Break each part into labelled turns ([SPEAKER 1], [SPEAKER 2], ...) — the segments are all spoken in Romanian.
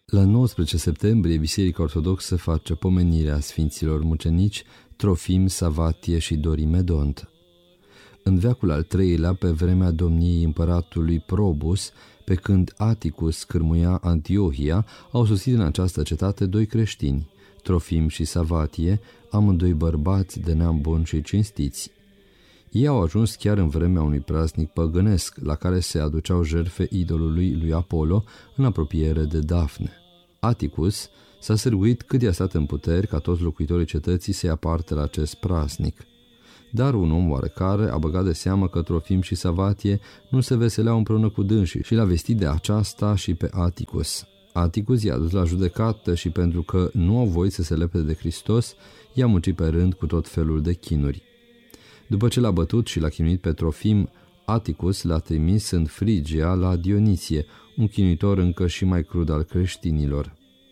[SPEAKER 1] La 19 septembrie, Biserica Ortodoxă face pomenirea sfinților mucenici Trofim, Savatie și Dorimedont. În veacul al III-lea, pe vremea domniei împăratului Probus, pe când Atticus cârmuia Antiohia, au sosit în această cetate doi creștini, Trofim și Savatie, amândoi bărbați de neam bun și cinstiți. Ei au ajuns chiar în vremea unui praznic păgânesc, la care se aduceau jertfe idolului lui Apollo în apropiere de Dafne. Atticus s-a sârguit cât i-a stat în puteri ca toți locuitorii cetății să ia parte la acest praznic. Dar un om oarecare a băgat de seamă că Trofim și Savatie nu se veseleau împreună cu dânsii și l-a vestit de aceasta și pe Atticus. Atticus i-a dus la judecată și pentru că nu au voit să se lepede de Hristos, i-a muncit pe rând cu tot felul de chinuri. După ce l-a bătut și l-a chinuit pe Trofim, Atticus l-a trimis în Frigia la Dionisie, un chinuitor încă și mai crud al creștinilor.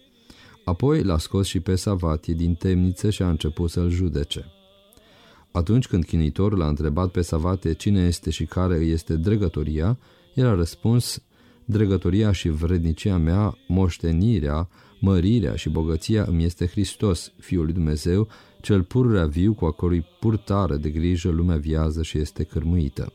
[SPEAKER 1] Apoi l-a scos și pe Savatie din temniță și a început să-l judece. Atunci când chinuitorul a întrebat pe Savatie cine este și care îi este dregătoria, el a răspuns: dregătoria și vrednicia mea, moștenirea, mărirea și bogăția îmi este Hristos, Fiul lui Dumnezeu, cel pururea viu, cu a cărui purtare de grijă lumea viază și este cârmuită.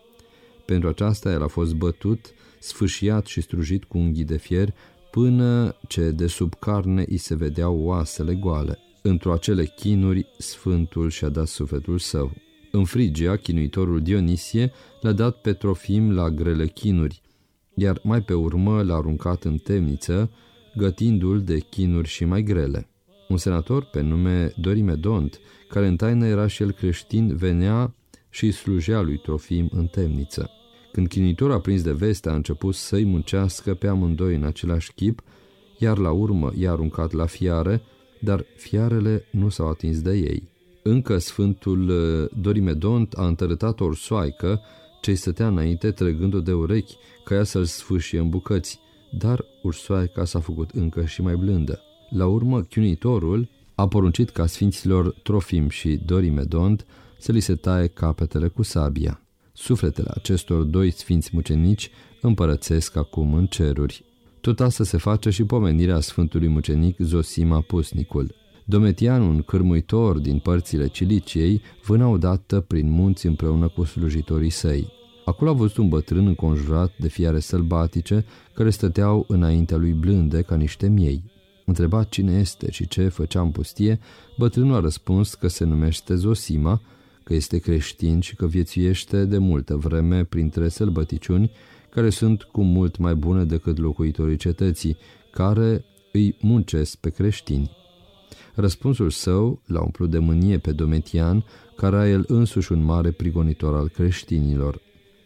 [SPEAKER 1] Pentru aceasta el a fost bătut, sfâșiat și strujit cu unghii de fier, până ce de sub carne îi se vedeau oasele goale. Într-o acele chinuri, Sfântul și-a dat sufletul său. În Frigia, chinuitorul Dionisie l-a dat pe Trofim la grele chinuri, iar mai pe urmă l-a aruncat în temniță, gătindu-l de chinuri și mai grele. Un senator pe nume Dorimedont, care în taină era și el creștin, venea și îi slujea lui Trofim în temniță. Când chinuitorul a prins de veste, a început să-i muncească pe amândoi în același chip, iar la urmă i-a aruncat la fiare, dar fiarele nu s-au atins de ei. Încă Sfântul Dorimedont a întărătat o ursoaică ce-i stătea înainte, trăgând-o de urechi, ca ea să-l sfâșie în bucăți, dar ursoaica s-a făcut încă și mai blândă. La urmă, chinuitorul a poruncit ca sfinților Trofim și Dorimedont să li se taie capetele cu sabia. Sufletele acestor doi sfinți mucenici împărățesc acum în ceruri. Tot asta se face și pomenirea Sfântului Mucenic Zosima Pusnicul. Domitian, un cârmuitor din părțile Ciliciei, vâna odată prin munți împreună cu slujitorii săi. Acolo a văzut un bătrân înconjurat de fiare sălbatice care stăteau înaintea lui blânde ca niște miei. Întrebat cine este și ce făcea în pustie, bătrânul a răspuns că se numește Zosima, că este creștin și că viețuiește de multă vreme printre sălbăticiuni care sunt cu mult mai bune decât locuitorii cetății, care îi muncesc pe creștini. Răspunsul său l-a umplut de mânie pe Domitian, care era el însuși un mare prigonitor al creștinilor.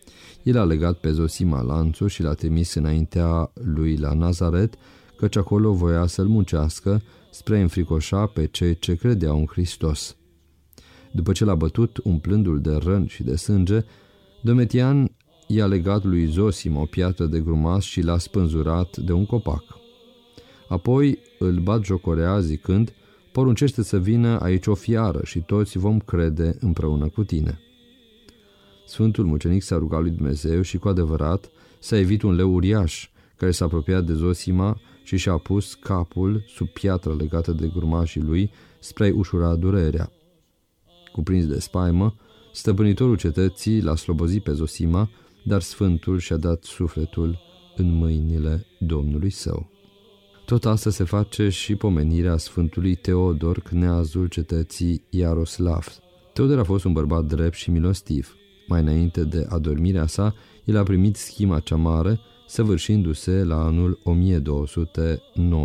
[SPEAKER 1] El a legat pe Zosima lanțul și l-a trimis înaintea lui la Nazaret, căci acolo voia să-l muncească spre a înfricoșa pe cei ce credeau în Hristos. După ce l-a bătut, umplându-l de răni și de sânge, Domitian i-a legat lui Zosima o piatră de grumas și l-a spânzurat de un copac. Apoi îl batjocorea zicând: poruncește să vină aici o fiară și toți vom crede împreună cu tine. Sfântul mucenic s-a rugat lui Dumnezeu și cu adevărat s-a evit un leu uriaș care s-a apropiat de Zosima și și-a pus capul sub piatră legată de grumajii lui spre a-i ușura durerea. Cuprins de spaimă, stăpânitorul cetății l-a slobozit pe Zosima, dar Sfântul și-a dat sufletul în mâinile Domnului său. Tot asta se face și pomenirea Sfântului Teodor, cneazul cetății Iaroslav. Teodor a fost un bărbat drept și milostiv. Mai înainte de adormirea sa, el a primit schima cea mare, săvârșindu-se la anul 1209.